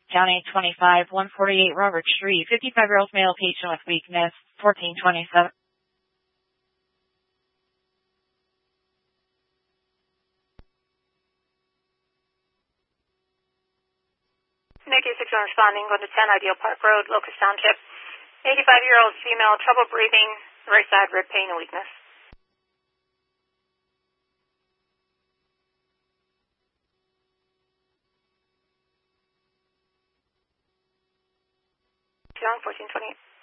Down 825, 148 Robert Street, 55-year-old male patient with weakness, 1427. Nikki 6 responding, going to 10 Ideal Park Road, Locust Township. 85-year-old female, trouble breathing, right side rib pain and weakness. Young 1428.